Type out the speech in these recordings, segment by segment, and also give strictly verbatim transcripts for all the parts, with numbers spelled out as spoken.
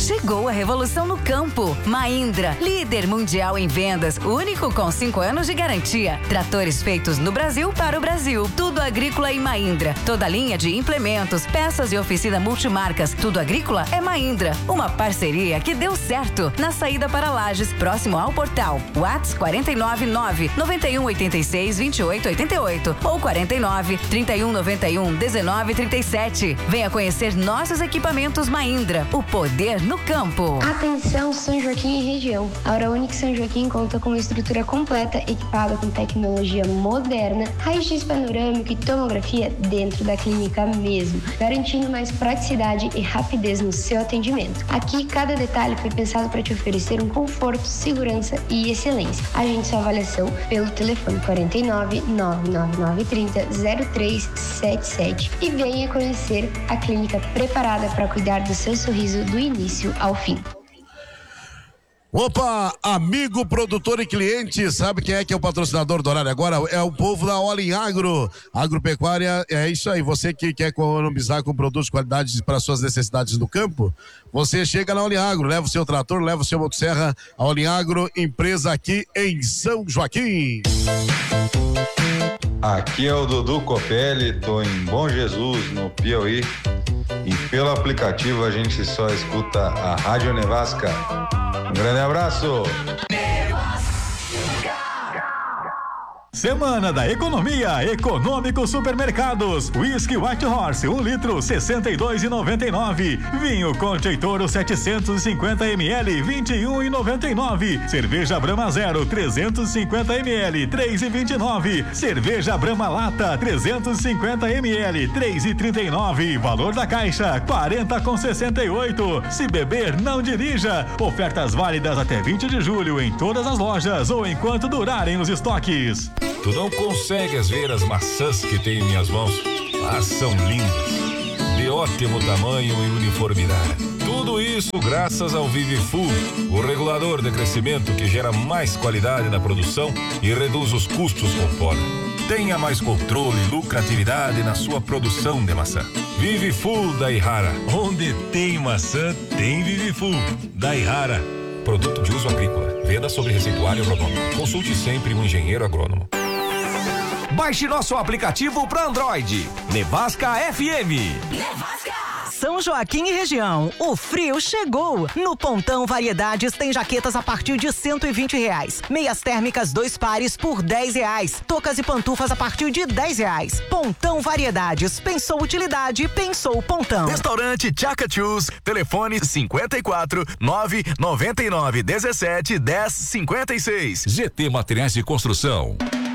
Chegou a revolução no campo. Mahindra, líder mundial em vendas, único com cinco anos de garantia. Tratores feitos no Brasil para o Brasil. Tudo agrícola em Mahindra. Toda linha de implementos, peças e oficina multimarcas. Tudo agrícola é Mahindra. Uma parceria que deu certo. Na saída para Lages, próximo ao portal. WhatsApp quatro nove nove, nove um oito seis, dois oito oito oito ou quatro nove, trinta e um, noventa e um, dezenove, trinta e sete. Venha conhecer nossos equipamentos Mahindra. O poder no campo. Atenção, São Joaquim e região. A Hora Única São Joaquim conta com uma estrutura completa equipada com tecnologia moderna, raio-x panorâmico e tomografia dentro da clínica mesmo, garantindo mais praticidade e rapidez no seu atendimento. Aqui, cada detalhe foi pensado para te oferecer um conforto, segurança e excelência. Agende sua avaliação pelo telefone quarenta e nove, nove nove nove, trinta, zero três setenta e sete e venha conhecer a clínica preparada para cuidar do seu sorriso do início ao fim. Opa, amigo produtor e cliente, sabe quem é que é o patrocinador do horário agora? É o povo da All in Agro, agropecuária, é isso aí, você que quer economizar com produtos de qualidade para suas necessidades no campo, você chega na All in Agro, leva o seu trator, leva o seu motosserra, a All in Agro, empresa aqui em São Joaquim. Aqui é o Dudu Copelli, tô em Bom Jesus, no Piauí, e pelo aplicativo a gente só escuta a Rádio Nevasca. Um grande abraço! Semana da Economia, Econômico Supermercados. Whisky White Horse, um litro, sessenta e dois reais e noventa e nove. Vinho Conte Toro, setecentos e cinquenta mililitros, vinte e um reais e noventa e nove. Cerveja Brahma Zero, trezentos e cinquenta mililitros, três reais e vinte e nove. Cerveja Brahma Lata, trezentos e cinquenta mililitros, três reais e trinta e nove. Valor da caixa, quarenta reais com sessenta e oito. Se beber, não dirija. Ofertas válidas até vinte de julho em todas as lojas ou enquanto durarem os estoques. Tu não consegues ver as maçãs que tenho em minhas mãos, mas são lindas, de ótimo tamanho e uniformidade. Tudo isso graças ao Vivifull, o regulador de crescimento que gera mais qualidade na produção e reduz os custos com poda. Tenha mais controle e lucratividade na sua produção de maçã. Vivifull da Ihara. Onde tem maçã, tem Vivifull da Ihara. Produto de uso agrícola. Venda sobre receituário agronômico. Consulte sempre um engenheiro agrônomo. Baixe nosso aplicativo para Android. Nevasca F M. Nevasca! São Joaquim e região, o frio chegou. No Pontão Variedades tem jaquetas a partir de cento e vinte reais. Meias térmicas dois pares por dez reais. Tocas e pantufas a partir de dez reais. Pontão Variedades, pensou utilidade, pensou Pontão. Restaurante Chacachus, telefone cinquenta e quatro, nove noventa e nove, dezessete, dez, cinquenta e seis. G T Materiais de Construção.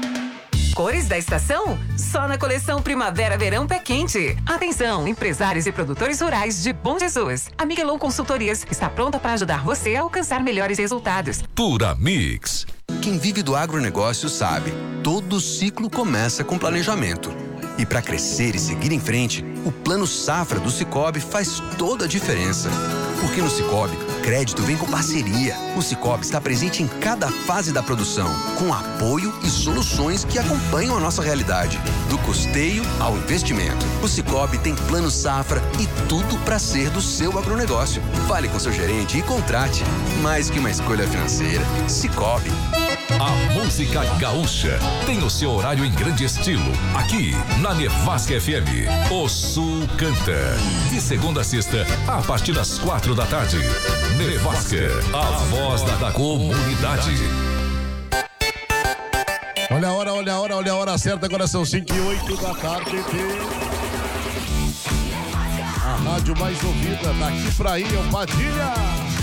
Cores da estação? Só na coleção Primavera-Verão Pé Quente. Atenção, empresários e produtores rurais de Bom Jesus. A Miguelon Consultorias está pronta para ajudar você a alcançar melhores resultados. Pura Mix. Quem vive do agronegócio sabe, todo ciclo começa com planejamento. E para crescer e seguir em frente, o Plano Safra do Sicoob faz toda a diferença. Porque no Sicoob, crédito vem com parceria. O Sicoob está presente em cada fase da produção, com apoio e soluções que acompanham a nossa realidade, do custeio ao investimento. O Sicoob tem Plano Safra e tudo para ser do seu agronegócio. Fale com seu gerente e contrate. Mais que uma escolha financeira, Sicoob. A música gaúcha tem o seu horário em grande estilo, aqui na Nevasca F M. O Sul canta. De segunda a sexta, a partir das quatro da tarde. Nevasca, a voz da, da comunidade. Olha a hora, olha a hora, olha a hora certa, agora são cinco e oito da tarde. A rádio mais ouvida daqui pra aí é o Padilha.